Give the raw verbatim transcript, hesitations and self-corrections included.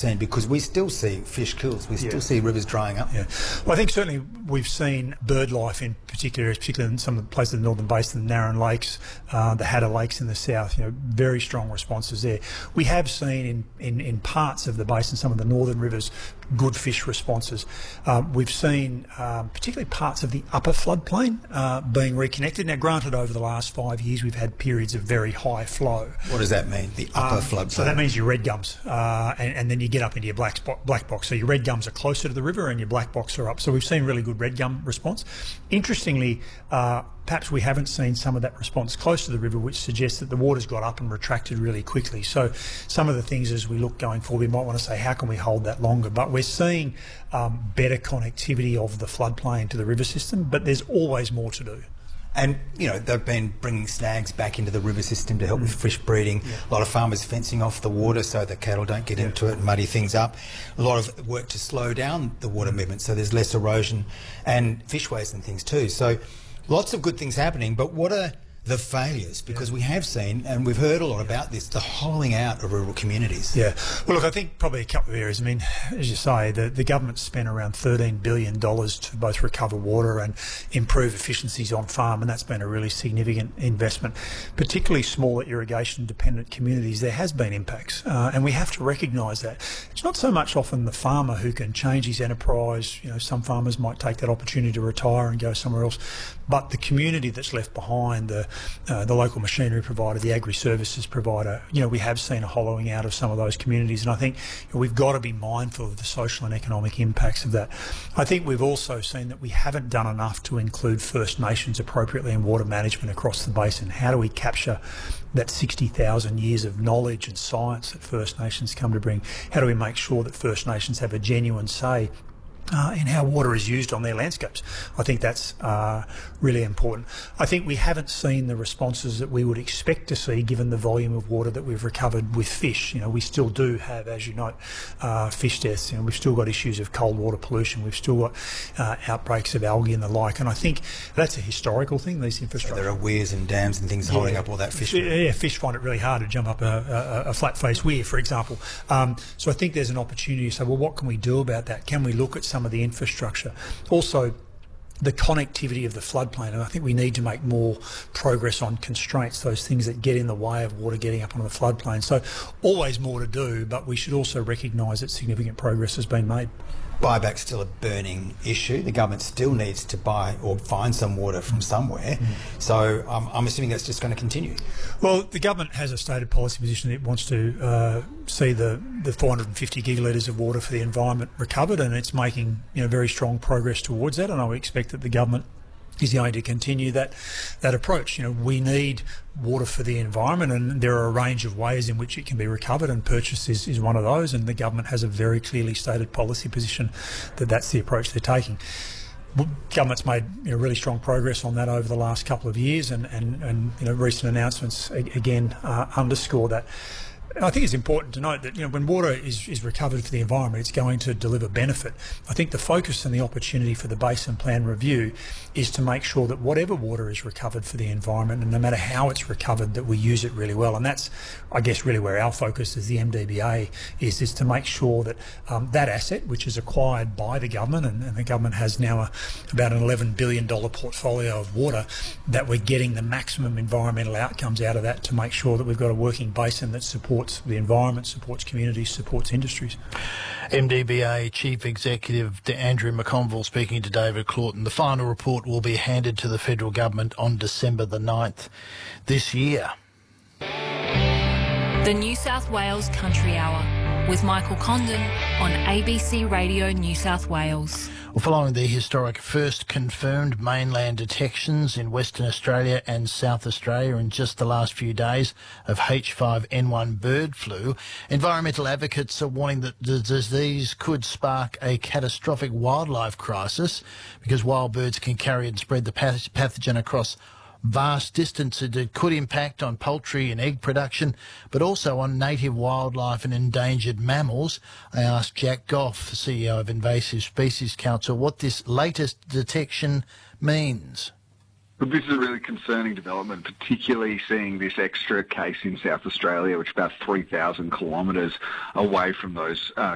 concern? Because we still see fish kills, we still Yeah. see rivers drying up. Yeah. Well, I think certainly we've seen bird life in particular, particularly in some of the places in the Northern Basin, the Narran Lakes, uh, the Hatter Lakes in the south, you know, very strong responses there. We have seen in, in, in parts of the basin, some of the northern rivers, good fish responses. Um, we've seen um, particularly parts of the upper floodplain uh, being reconnected. Now, granted, over the last five years we've had periods of very high flow. What does that mean, the upper Um, floodplain? So that means your red gums, uh, and, and then you get up into your black, spot, black box. So your red gums are closer to the river and your black box are up. So we've seen really good red gum response. Interestingly, uh, perhaps we haven't seen some of that response close to the river, which suggests that the water's got up and retracted really quickly. So some of the things as we look going forward, we might want to say, how can we hold that longer? But we're seeing um, better connectivity of the floodplain to the river system, but there's always more to do. And, you know, they've been bringing snags back into the river system to help mm. with fish breeding. Yeah. A lot of farmers fencing off the water so the cattle don't get yeah. into it and muddy things up. A lot of work to slow down the water movement so there's less erosion and fish waste and things too. So lots of good things happening, but what are the failures? Because yeah. we have seen, and we've heard a lot about this, the hollowing out of rural communities. Yeah. Well, look, I think probably a couple of areas. I mean, as you say, the, the government spent around thirteen billion dollars to both recover water and improve efficiencies on farm, and that's been a really significant investment. Particularly smaller irrigation-dependent communities, there has been impacts, uh, and we have to recognise that. It's not so much often the farmer who can change his enterprise. You know, some farmers might take that opportunity to retire and go somewhere else, but the community that's left behind, the Uh, the local machinery provider, the agri-services provider, you know, we have seen a hollowing out of some of those communities, and I think you know, we've got to be mindful of the social and economic impacts of that. I think we've also seen that we haven't done enough to include First Nations appropriately in water management across the basin. How do we capture that sixty thousand years of knowledge and science that First Nations come to bring? How do we make sure that First Nations have a genuine say Uh, in how water is used on their landscapes? I think that's uh, really important. I think we haven't seen the responses that we would expect to see given the volume of water that we've recovered with fish. You know, we still do have, as you note, uh, fish deaths. You know, we've still got issues of cold water pollution. We've still got uh, outbreaks of algae and the like. And I think that's a historical thing, these infrastructure. So there are weirs and dams and things yeah. holding up all that fish. Yeah, fish find it really hard to jump up a, a, a flat-faced weir, for example. Um, so I think there's an opportunity to say, well, what can we do about that? Can we look at some of the infrastructure? Also, the connectivity of the floodplain, and I think we need to make more progress on constraints, those things that get in the way of water getting up onto the floodplain. So always more to do, but we should also recognise that significant progress has been made. Buyback's still a burning issue. The government still needs to buy or find some water from somewhere. Mm. So um, I'm assuming that's just going to continue. Well, the government has a stated policy position that it wants to uh, see the, the four hundred fifty gigalitres of water for the environment recovered, and it's making you know very strong progress towards that, and I would expect that the government is going to continue that that approach. You know, we need water for the environment, and there are a range of ways in which it can be recovered, and purchase is, is one of those, and the government has a very clearly stated policy position that that's the approach they're taking. Government's made you know, really strong progress on that over the last couple of years, and, and, and you know, recent announcements again uh, underscore that. I think it's important to note that you know when water is, is recovered for the environment, it's going to deliver benefit. I think the focus and the opportunity for the Basin Plan Review is to make sure that whatever water is recovered for the environment, and no matter how it's recovered, that we use it really well. And that's, I guess, really where our focus as the M D B A is, is to make sure that um, that asset, which is acquired by the government, and, and the government has now a, about an eleven billion dollars portfolio of water, that we're getting the maximum environmental outcomes out of that to make sure that we've got a working basin that supports the environment, supports communities, supports industries. M D B A Chief Executive Andrew McConville speaking to David Claughton. The final report will be handed to the federal government on December the ninth this year. The New South Wales Country Hour with Michael Condon on A B C Radio New South Wales. Well, following the historic first confirmed mainland detections in Western Australia and South Australia in just the last few days of H five N one bird flu, environmental advocates are warning that the disease could spark a catastrophic wildlife crisis because wild birds can carry and spread the pathogen across vast distances. It could impact on poultry and egg production, but also on native wildlife and endangered mammals. I asked Jack Goff, the C E O of Invasive Species Council, what this latest detection means. But this is a really concerning development, particularly seeing this extra case in South Australia, which is about three thousand kilometres away from those uh,